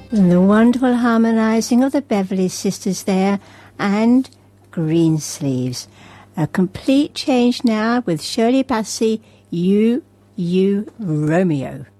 And the wonderful harmonising of the Beverly Sisters there, and Greensleeves. A complete change now with Shirley Bassey, You, Romeo.